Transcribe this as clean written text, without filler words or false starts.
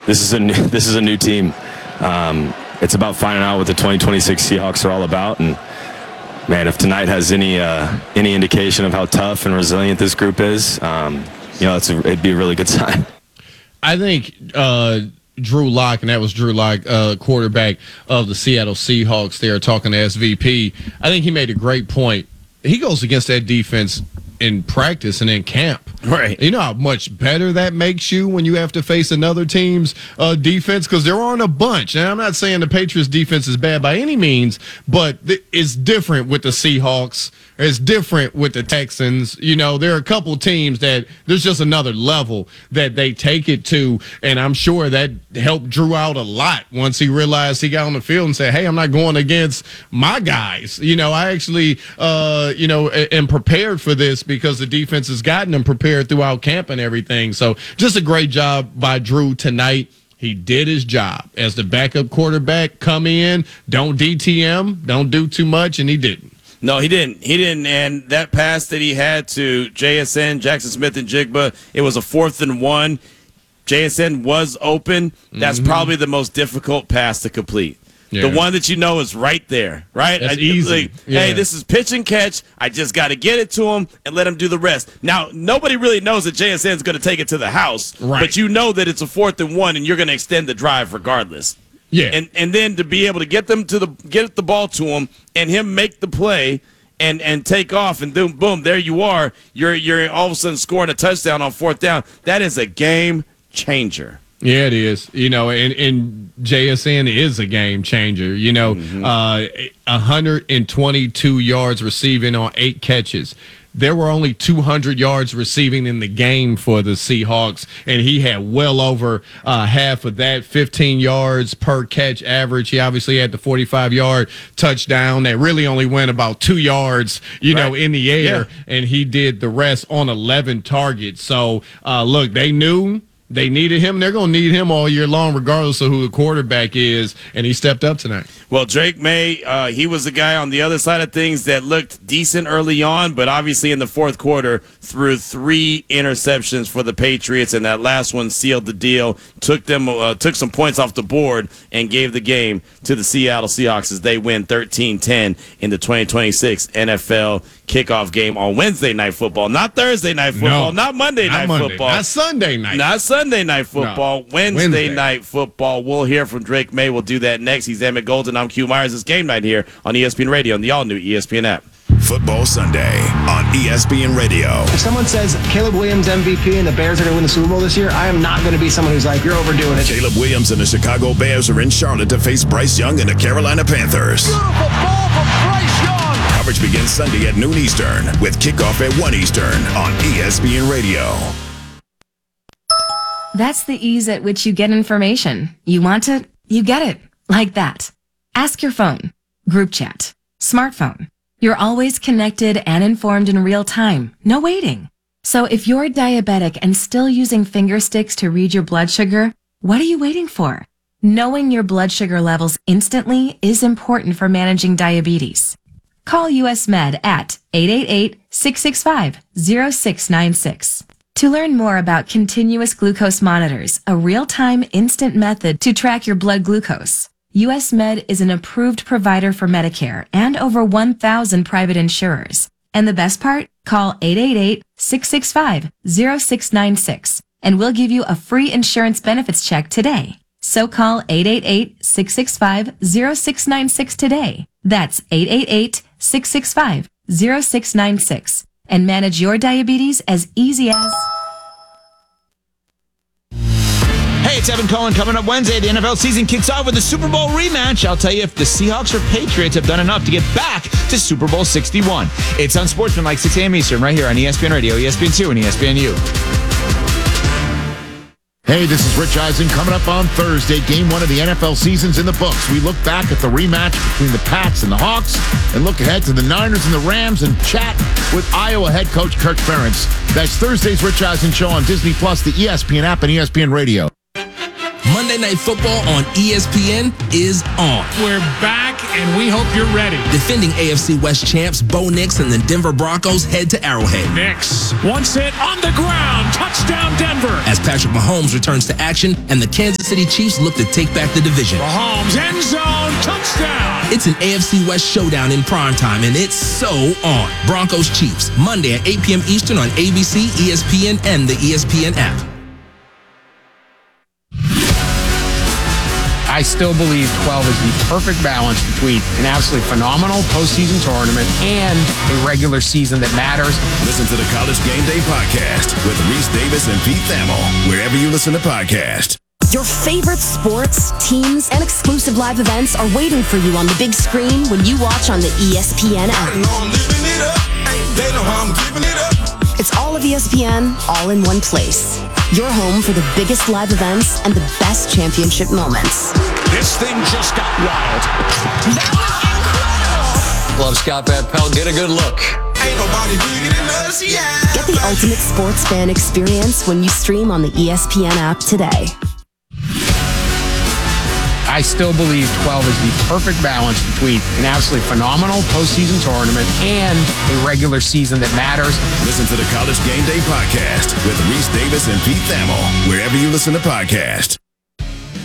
This is a new team. It's about finding out what the 2026 Seahawks are all about, and man, if tonight has any indication of how tough and resilient this group is, it'd be a really good sign. I think Drew Lock, and that was Drew Lock, quarterback of the Seattle Seahawks there, talking to SVP. I think he made a great point. He goes against that defense in practice and in camp. Right. You know how much better that makes you when you have to face another team's defense, because there aren't a bunch. And I'm not saying the Patriots defense is bad by any means, but it's different with the Seahawks. It's different with the Texans. You know, there are a couple teams that there's just another level that they take it to, and I'm sure that helped Drew out a lot once he realized he got on the field and said, hey, I'm not going against my guys. You know, I actually, am prepared for this because the defense has gotten him prepared throughout camp and everything. So just a great job by Drew tonight. He did his job as the backup quarterback. Come in, don't DTM, don't do too much, and he didn't. No, he didn't. He didn't. And that pass that he had to JSN, Jackson Smith and Jigba, it was a 4th and 1. JSN was open. That's probably the most difficult pass to complete. Yeah. The one that you know is right there, right? That's easy. Like, hey, this is pitch and catch. I just got to get it to him and let him do the rest. Now, nobody really knows that JSN is going to take it to the house, right? But you know that it's a 4th and 1, and you're going to extend the drive regardless. Yeah, and then to be able to get the ball to him and him make the play and take off and boom, there you are. You're all of a sudden scoring a touchdown on 4th down. That is a game changer. Yeah, it is. You know, and JSN is a game changer. You know, 122 yards receiving on 8 catches. There were only 200 yards receiving in the game for the Seahawks, and he had well over half of that, 15 yards per catch average. He obviously had the 45-yard touchdown that really only went about 2 yards, in the air, and he did the rest on 11 targets. So, look, they knew they needed him. They're going to need him all year long, regardless of who the quarterback is, and he stepped up tonight. Well, Drake May, he was the guy on the other side of things that looked decent early on, but obviously in the 4th quarter threw 3 interceptions for the Patriots, and that last one sealed the deal, took some points off the board, and gave the game to the Seattle Seahawks as they win 13-10 in the 2026 NFL kickoff game on Wednesday Night Football. Not Thursday Night Football, not Monday Night Football. Not Sunday night. Not Sunday Night Football. No. Wednesday Night Football. We'll hear from Drake May. We'll do that next. He's Emmett Golden. I'm Q Myers. It's Game Night here on ESPN Radio and the all-new ESPN app. Football Sunday on ESPN Radio. If someone says Caleb Williams MVP and the Bears are going to win the Super Bowl this year, I am not going to be someone who's like, you're overdoing it. Caleb Williams and the Chicago Bears are in Charlotte to face Bryce Young and the Carolina Panthers. Beautiful ball from Bryce Young. Coverage begins Sunday at noon Eastern with kickoff at 1 Eastern on ESPN Radio. That's the ease at which you get information. You want it, you get it. Like that. Ask your phone. Group chat. Smartphone. You're always connected and informed in real time. No waiting. So if you're diabetic and still using finger sticks to read your blood sugar, what are you waiting for? Knowing your blood sugar levels instantly is important for managing diabetes. Call US Med at 888-665-0696. To learn more about continuous glucose monitors, a real-time instant method to track your blood glucose, US Med is an approved provider for Medicare and over 1,000 private insurers. And the best part? Call 888-665-0696 and we'll give you a free insurance benefits check today. So call 888-665-0696 today. That's 888-665-0696 and manage your diabetes as easy as... Hey, it's Evan Cohen. Coming up Wednesday, the NFL season kicks off with the Super Bowl rematch. I'll tell you if the Seahawks or Patriots have done enough to get back to Super Bowl 61. It's Unsportsmanlike, 6 a.m. Eastern, right here on ESPN Radio, ESPN2, and ESPNU. Hey, this is Rich Eisen. Coming up on Thursday, Game 1 of the NFL season's in the books. We look back at the rematch between the Pats and the Hawks and look ahead to the Niners and the Rams and chat with Iowa head coach Kirk Ferentz. That's Thursday's Rich Eisen Show on Disney+, the ESPN app, and ESPN Radio. Monday Night Football on ESPN is on. We're back and we hope you're ready. Defending AFC West champs Bo Nix and the Denver Broncos head to Arrowhead. Nix, once hit on the ground, touchdown Denver. As Patrick Mahomes returns to action and the Kansas City Chiefs look to take back the division. Mahomes, end zone, touchdown. It's an AFC West showdown in primetime, and it's so on. Broncos Chiefs, Monday at 8 p.m. Eastern on ABC, ESPN, and the ESPN app. I still believe 12 is the perfect balance between an absolutely phenomenal postseason tournament and a regular season that matters. Listen to the College Game Day podcast with Reese Davis and Pete Thamel, wherever you listen to podcasts. Your favorite sports, teams, and exclusive live events are waiting for you on the big screen when you watch on the ESPN app. It's all of ESPN, all in one place. Your home for the biggest live events and the best championship moments. This thing just got wild. That was incredible! Love Scott Van Pelt. Get a good look. Ain't nobody bigger than us, yeah. Get the ultimate sports fan experience when you stream on the ESPN app today. I still believe 12 is the perfect balance between an absolutely phenomenal postseason tournament and a regular season that matters. Listen to the College Game Day podcast with Reese Davis and Pete Thamel, wherever you listen to podcasts.